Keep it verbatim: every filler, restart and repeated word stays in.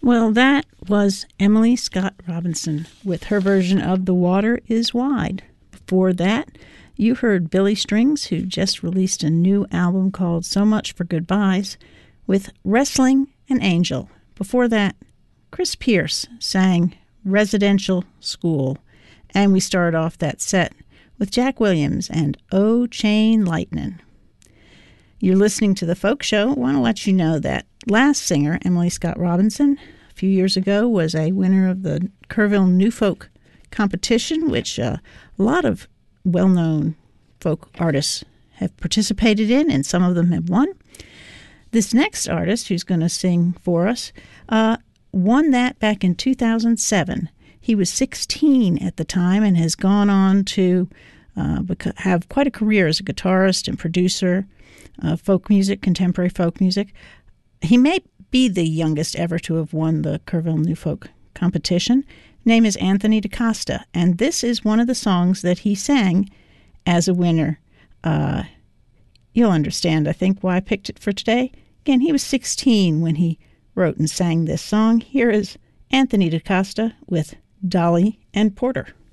Well, that was Emily Scott Robinson with her version of The Water is Wide. Before that, you heard Billy Strings, who just released a new album called So Much for Goodbyes, with Wrestling an Angel. Before that, Chris Pierce sang Residential School. And we started off that set with Jack Williams and Oh Chain Lightnin'. You're listening to The Folk Show. I want to let you know that last singer, Emily Scott Robinson, a few years ago was a winner of the Kerrville New Folk competition, which uh, a lot of well-known folk artists have participated in, and some of them have won. This next artist who's going to sing for us uh, won that back in two thousand seven. He was sixteen at the time and has gone on to uh, have quite a career as a guitarist and producer of folk music, contemporary folk music. He may be the youngest ever to have won the Kerrville New Folk competition. Name is Anthony DaCosta, and this is one of the songs that he sang as a winner. Uh, you'll understand, I think, why I picked it for today. Again, he was sixteen when he wrote and sang this song. Here is Anthony DaCosta with Dolly and Porter.